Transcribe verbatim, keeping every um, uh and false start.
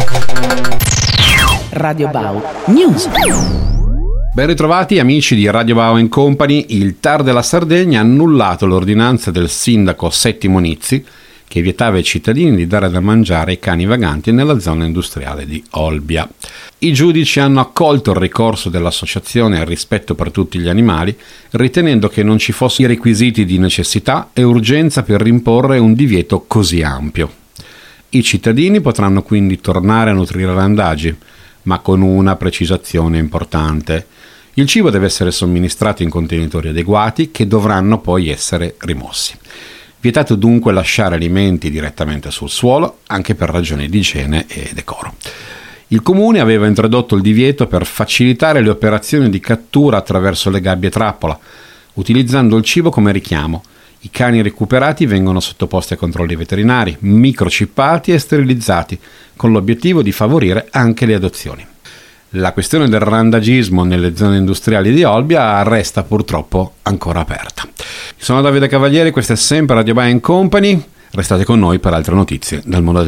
Radio Bau News. Ben ritrovati amici di Radio Bau and Company. Il T A R della Sardegna ha annullato l'ordinanza del sindaco Settimo Nizzi che vietava ai cittadini di dare da mangiare ai cani vaganti nella zona industriale di Olbia. I giudici hanno accolto il ricorso dell'associazione al rispetto per tutti gli animali, ritenendo che non ci fossero i requisiti di necessità e urgenza per imporre un divieto così ampio. I cittadini potranno quindi tornare a nutrire randagi, ma con una precisazione importante. Il cibo deve essere somministrato in contenitori adeguati che dovranno poi essere rimossi. Vietato dunque lasciare alimenti direttamente sul suolo, anche per ragioni di igiene e decoro. Il comune aveva introdotto il divieto per facilitare le operazioni di cattura attraverso le gabbie trappola, utilizzando il cibo come richiamo. I cani recuperati vengono sottoposti a controlli veterinari, microchippati e sterilizzati, con l'obiettivo di favorire anche le adozioni. La questione del randagismo nelle zone industriali di Olbia resta purtroppo ancora aperta. Sono Davide Cavalieri, questa è sempre Radio Bau and Company. Restate con noi per altre notizie dal mondo del